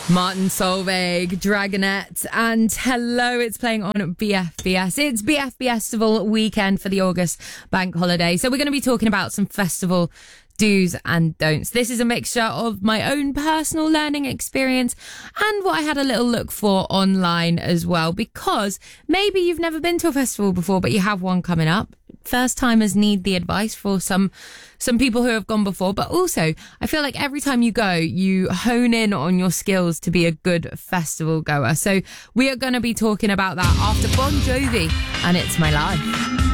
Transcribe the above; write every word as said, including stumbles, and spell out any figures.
Martin Solveig, Dragonette, and hello, it's playing on B F B S. It's B F B Festival weekend for the August bank holiday. So we're going to be talking about some festival do's and don'ts. This is a mixture of my own personal learning experience and what I had a little look for online as well, because maybe you've never been to a festival before, but you have one coming up. First timers need the advice for some some people who have gone before, but also I feel like every time you go, you hone in on your skills to be a good festival goer. So we are going to be talking about that after Bon Jovi and It's My Life.